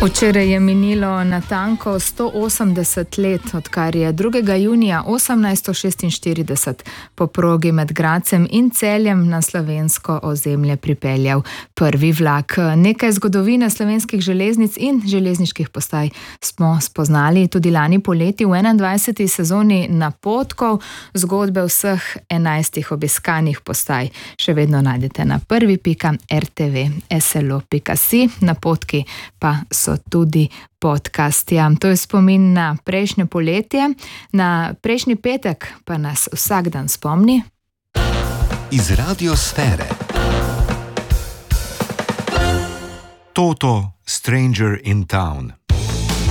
Včeraj je minilo natanko 180 let, odkar je 2. junija 1846 po progi med Gradcem in Celjem na slovensko ozemlje pripeljal prvi vlak. Nekaj zgodovine slovenskih železnic in železniških postaj smo spoznali tudi lani poleti v 21. sezoni Napotkov. Zgodbe vseh 11 obiskanih postaj še vedno najdete na prvi.rtv.slo.si. Napotki pa so tudi podcast. Ja, to je spomin na prejšnje poletje, na prejšnji petek pa nas vsak dan spomni. Iz radiosfere. Toto, Stranger in Town.